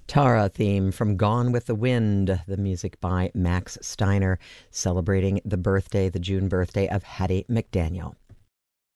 Tara theme from Gone with the Wind, the music by Max Steiner, celebrating the June birthday of Hattie McDaniel.